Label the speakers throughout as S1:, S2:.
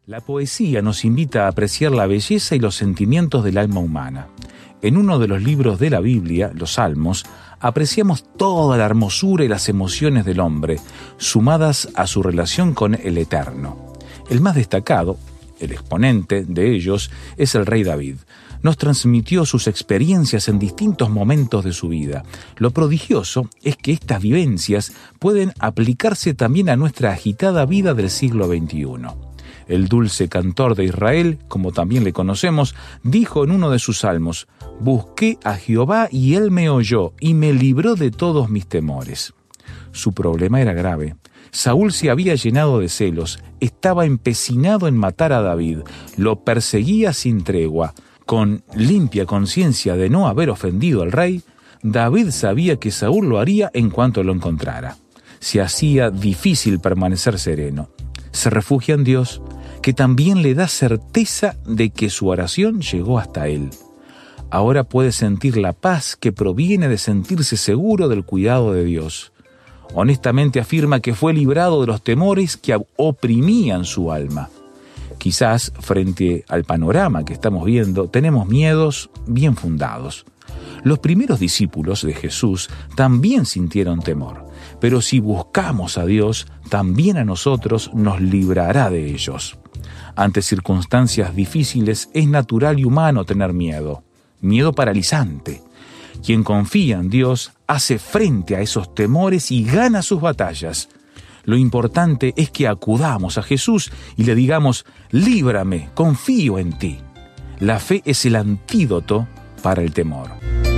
S1: La poesía nos invita a apreciar la belleza y los sentimientos del alma humana. En uno de los libros de la Biblia, los Salmos, apreciamos toda la hermosura y las emociones del hombre, sumadas a su relación con el Eterno. El más destacado, el exponente de ellos, es el rey David. Nos transmitió sus experiencias en distintos momentos de su vida. Lo prodigioso es que estas vivencias pueden aplicarse también a nuestra agitada vida del siglo XXI. El dulce cantor de Israel, como también le conocemos, dijo en uno de sus salmos: «Busqué a Jehová y él me oyó y me libró de todos mis temores». Su problema era grave. Saúl se había llenado de celos, estaba empecinado en matar a David, lo perseguía sin tregua. Con limpia conciencia de no haber ofendido al rey, David sabía que Saúl lo haría en cuanto lo encontrara. Se hacía difícil permanecer sereno. Se refugia en Dios, que también le da certeza de que su oración llegó hasta él. Ahora puede sentir la paz que proviene de sentirse seguro del cuidado de Dios. Honestamente afirma que fue librado de los temores que oprimían su alma. Quizás, frente al panorama que estamos viendo, tenemos miedos bien fundados. Los primeros discípulos de Jesús también sintieron temor, pero si buscamos a Dios, también a nosotros nos librará de ellos. Ante circunstancias difíciles es natural y humano tener miedo paralizante. Quien confía en Dios hace frente a esos temores y gana sus batallas. Lo importante es que acudamos a Jesús y le digamos: líbrame, confío en ti. La fe es el antídoto para el temor.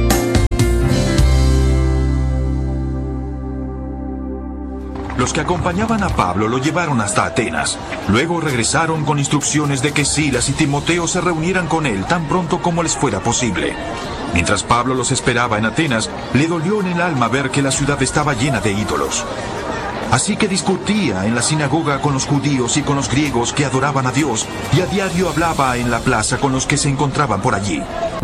S2: Los que acompañaban a Pablo lo llevaron hasta Atenas. Luego regresaron con instrucciones de que Silas y Timoteo se reunieran con él tan pronto como les fuera posible. Mientras Pablo los esperaba en Atenas, le dolió en el alma ver que la ciudad estaba llena de ídolos. Así que discutía en la sinagoga con los judíos y con los griegos que adoraban a Dios, y a diario hablaba en la plaza con los que se encontraban por allí.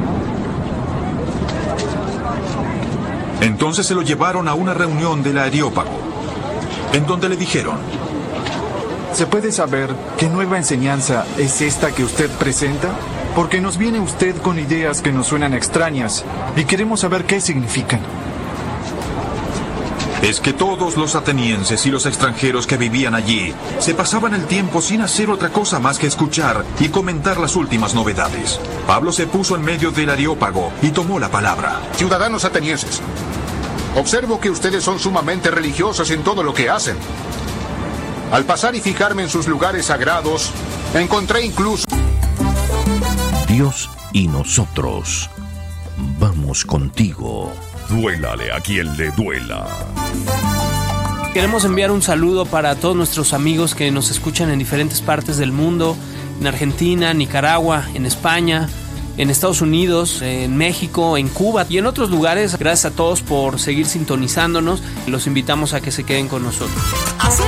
S2: Entonces se lo llevaron a una reunión del Areópago, en donde le dijeron:
S3: ¿se puede saber qué nueva enseñanza es esta que usted presenta? Porque nos viene usted con ideas que nos suenan extrañas y queremos saber qué significan.
S2: Es que todos los atenienses y los extranjeros que vivían allí se pasaban el tiempo sin hacer otra cosa más que escuchar y comentar las últimas novedades. Pablo se puso en medio del Areópago y tomó la palabra.
S4: Ciudadanos atenienses, observo que ustedes son sumamente religiosos en todo lo que hacen. Al pasar y fijarme en sus lugares sagrados, encontré incluso...
S5: Dios y nosotros. Vamos contigo.
S6: Duélale a quien le duela.
S7: Queremos enviar un saludo para todos nuestros amigos que nos escuchan en diferentes partes del mundo, en Argentina, Nicaragua, en España, en Estados Unidos, en México, en Cuba y en otros lugares. Gracias a todos por seguir sintonizándonos. Los invitamos a que se queden con nosotros.